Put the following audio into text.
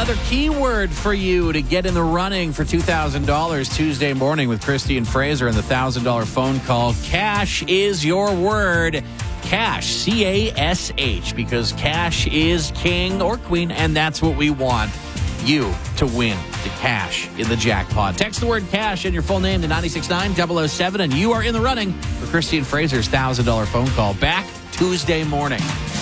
another keyword for you to get in the running for $2,000 Tuesday morning with Christy and Fraser and the $1,000 phone call. Cash is your word. Cash, C-A-S-H, because cash is king or queen, and that's what we want you to win, the cash in the jackpot. Text the word cash and your full name to 969 007, and you are in the running for Christy and Fraser's $1,000 phone call. Back Tuesday morning.